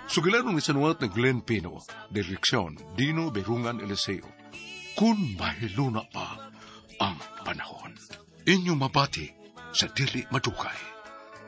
Sugilanon ni sanuat ng Glenn Pino, direksyon Dino Berungan Eliseo. Kung mahiluna pa ang panahon, inyong mabati sa dili madukay.